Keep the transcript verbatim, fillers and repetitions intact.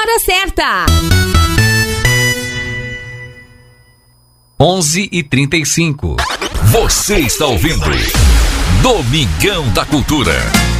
hora certa. onze e trinta e cinco. Você está ouvindo Domingão da Cultura.